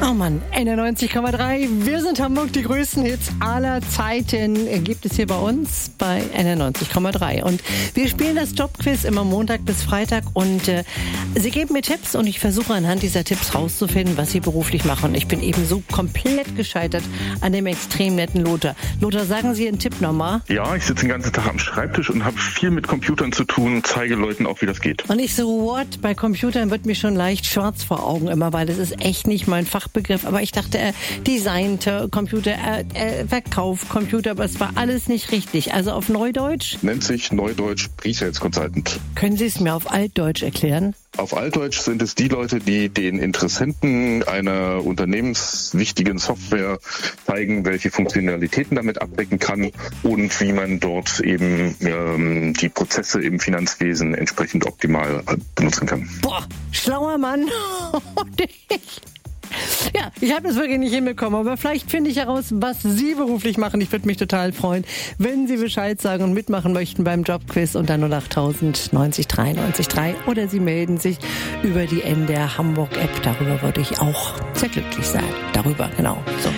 Oh Mann, 91,3. Wir sind Hamburg, die größten Hits aller Zeiten gibt es hier bei uns bei 91,3. Und wir spielen das Jobquiz immer Montag bis Freitag und Sie geben mir Tipps und ich versuche anhand dieser Tipps rauszufinden, was Sie beruflich machen. Ich bin eben so komplett gescheitert an dem extrem netten Lothar. Lothar, sagen Sie einen Tipp nochmal? Ja, ich sitze den ganzen Tag am Schreibtisch und habe viel mit Computern zu tun, zeige Leuten auch, wie das geht. Und ich so, what? Bei Computern wird mir schon leicht schwarz vor Augen immer, weil das ist echt nicht mein Fachbegriff. Aber ich dachte, designte Computer, Verkauf Computer, aber es war alles nicht richtig. Also auf Neudeutsch? Nennt sich Neudeutsch Pre-Sales Consultant. Können Sie es mir auf Altdeutsch erklären? Auf Altdeutsch sind es die Leute, die den Interessenten einer unternehmenswichtigen Software zeigen, welche Funktionalitäten damit abdecken kann und wie man dort eben die Prozesse im Finanzwesen entsprechend optimal benutzen kann. Boah, schlauer Mann. Ja, ich habe das wirklich nicht hinbekommen, aber vielleicht finde ich heraus, was Sie beruflich machen. Ich würde mich total freuen, wenn Sie Bescheid sagen und mitmachen möchten beim Jobquiz unter 08000 90 3 90 3 oder Sie melden sich über die NDR Hamburg App. Darüber würde ich auch sehr glücklich sein. Darüber, genau. So.